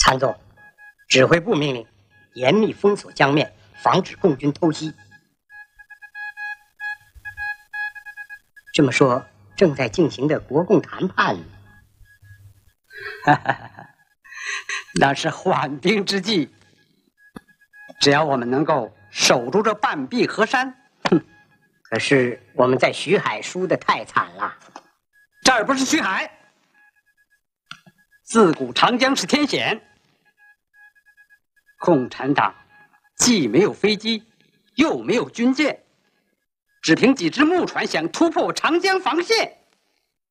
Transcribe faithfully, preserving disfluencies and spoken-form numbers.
参奏，指挥部命令严密封锁江面，防止共军偷袭。这么说，正在进行的国共谈判， 哈哈哈，那是缓兵之计。只要我们能够守住这半壁河山，哼！ 可是我们在徐海输得太惨了。 这儿不是徐海，自古长江是天险。共产党既没有飞机，又没有军舰，只凭几只木船想突破长江防线，